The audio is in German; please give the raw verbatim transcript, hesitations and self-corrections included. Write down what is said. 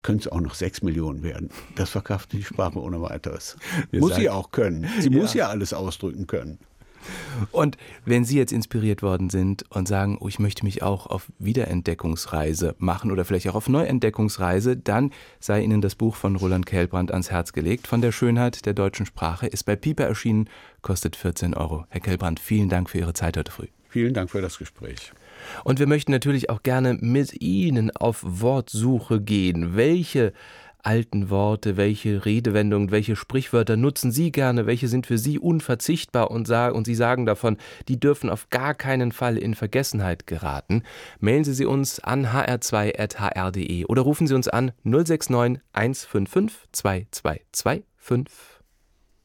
können es auch noch sechs Millionen werden. Das verkraftet die Sprache ohne weiteres. Wir muss sagen, sie auch können. Sie ja. muss ja alles ausdrücken können. Und wenn Sie jetzt inspiriert worden sind und sagen, oh, ich möchte mich auch auf Wiederentdeckungsreise machen oder vielleicht auch auf Neuentdeckungsreise, dann sei Ihnen das Buch von Roland Kehlbrand ans Herz gelegt. Von der Schönheit der deutschen Sprache, ist bei Piper erschienen, kostet vierzehn Euro. Herr Kehlbrand, vielen Dank für Ihre Zeit heute früh. Vielen Dank für das Gespräch. Und wir möchten natürlich auch gerne mit Ihnen auf Wortsuche gehen. Welche alten Worte, welche Redewendungen, welche Sprichwörter nutzen Sie gerne, welche sind für Sie unverzichtbar und, sagen, und Sie sagen davon, die dürfen auf gar keinen Fall in Vergessenheit geraten. Mailen Sie sie uns an h r zwei at h r punkt d e oder rufen Sie uns an null sechs neun eins fünf fünf zwei zwei zwei fünf.